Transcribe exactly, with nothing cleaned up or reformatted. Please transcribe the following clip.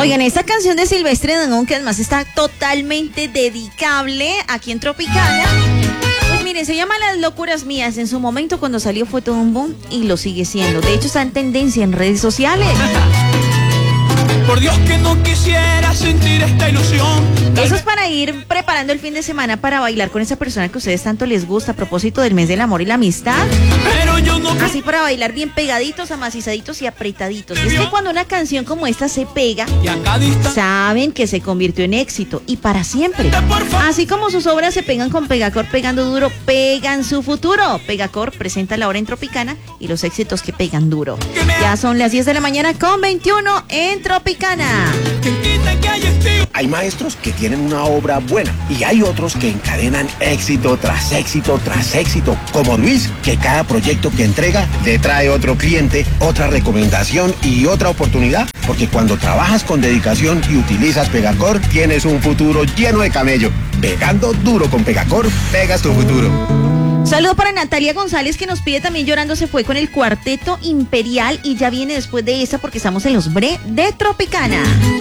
Oigan, esta canción de Silvestre Dangond, que además está totalmente dedicable aquí en Tropicana. Pues miren, se llama Las Locuras Mías. En su momento cuando salió fue todo un boom y lo sigue siendo. De hecho está en tendencia en redes sociales. Por Dios que no quisiera sentir esta ilusión. Eso es para ir preparando el fin de semana para bailar con esa persona que a ustedes tanto les gusta a propósito del mes del amor y la amistad. Pero yo no... Así para bailar bien pegaditos, amacizaditos y apretaditos. Y es que cuando una canción como esta se pega, Y a cada instante... saben que se convirtió en éxito y para siempre. Así como sus obras se pegan con Pegacor pegando duro, pegan su futuro. Pegacor presenta la hora en Tropicana y los éxitos que pegan duro. Ya son las diez de la mañana con veintiuno en Tropicana. ¿Quién quita que hay estío? Hay maestros que tienen una obra buena y hay otros que encadenan éxito tras éxito tras éxito, como Luis, que cada proyecto que entrega le trae otro cliente, otra recomendación y otra oportunidad, porque cuando trabajas con dedicación y utilizas Pegacor, tienes un futuro lleno de camello. Pegando duro con Pegacor, pegas tu futuro. Saludo para Natalia González, que nos pide también Llorando se fue con el Cuarteto Imperial y ya viene después de esa porque estamos en los Bre de Tropicana.